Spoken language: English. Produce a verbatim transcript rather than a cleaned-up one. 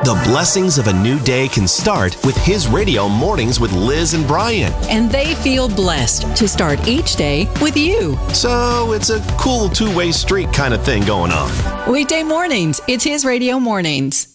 The blessings of a new day can start with His Radio Mornings with Liz and Brian. And they feel blessed to start each day with you. So it's a cool two-way street kind of thing going on. Weekday mornings, it's His Radio Mornings.